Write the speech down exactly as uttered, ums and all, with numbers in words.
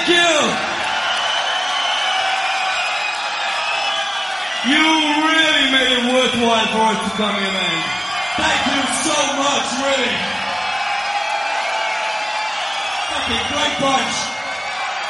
Thank you. You really made it worthwhile for us to come here, man. Thank you so much, really. Fucking great bunch.